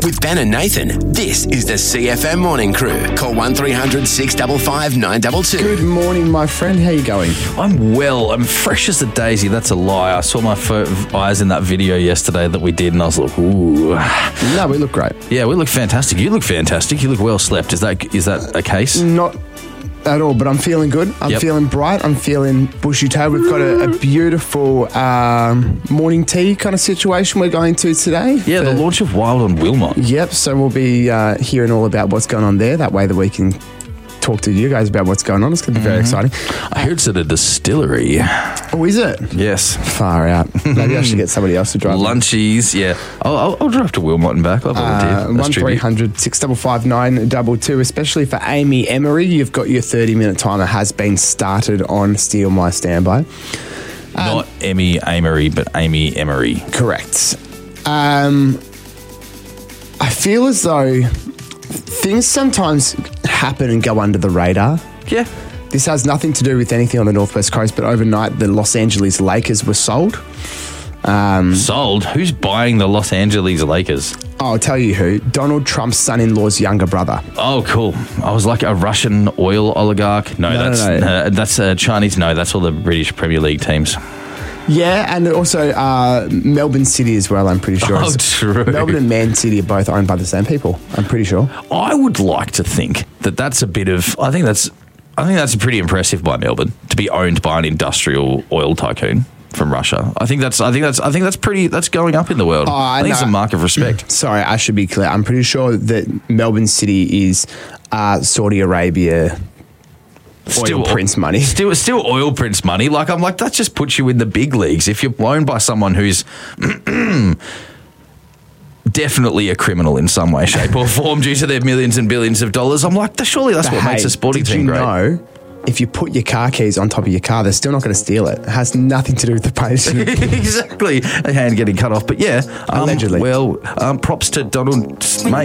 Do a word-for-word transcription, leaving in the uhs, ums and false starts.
With Ben and Nathan, this is the C F M Morning Crew. Call one three hundred six five five nine two two. Good morning, my friend. How you going? I'm well. I'm fresh as a daisy. That's a lie. I saw my fo- eyes in that video yesterday that we did, and I was like, ooh. No, we look great. Yeah, we look fantastic. You look fantastic. You look well slept. Is that is that a case? Not at all, but I'm feeling good. I'm Yep. feeling bright. I'm feeling bushy-tailed. We've got a, a beautiful um, morning tea kind of situation we're going to today. Yeah, the For- launch of Wild on Wilmot. Yep, so we'll be uh, hearing all about what's going on there. That way that we can talk to you guys about what's going on. It's going to be very exciting. I heard it's at a distillery. Oh, is it? Yes. Far out. Maybe I should get somebody else to drive. me. Lunchies, yeah. I'll, I'll, I'll drive to Wilmot and back. I'll volunteer. Uh, That's one three tribute. hundred six five five nine two two, especially for Amy Emery. You've got your thirty minute timer has been started on Steal My Standby. Not Emmy Amory, but Amy Emery. Correct. Um, I feel as though things sometimes happen and go under the radar. Yeah. This has nothing to do with anything on the Northwest Coast, but overnight the Los Angeles Lakers were sold. Um, Sold? Who's buying the Los Angeles Lakers? I'll tell you who. Donald Trump's son-in-law's younger brother. Oh, cool. I was like a Russian oil oligarch. No, No, no, that's no. Uh, that's uh, Chinese. No, that's all the British Premier League teams. Yeah, and also uh, Melbourne City as well, I'm pretty sure. Oh, It's- true. Melbourne and Man City are both owned by the same people, I'm pretty sure. I would like to think that that's a bit of. I think that's. I think that's pretty impressive by Melbourne to be owned by an industrial oil tycoon from Russia. I think that's. I think that's. I think that's pretty. That's going up in the world. Oh, I think it's no. a mark of respect. Sorry, I should be clear. I'm pretty sure that Melbourne City is uh, Saudi Arabia oil prince money. Still, still oil prince money. Like I'm like that just puts you in the big leagues. If you're owned by someone who's definitely a criminal in some way, shape, or form due to their millions and billions of dollars, I'm like, surely that's But what makes hey, a sporting did team you great. know, if you put your car keys on top of your car, they're still not going to steal it. It has nothing to do with the punishment. Exactly, a hand getting cut off. But yeah, um, Allegedly. Well, um, props to Donald's mate.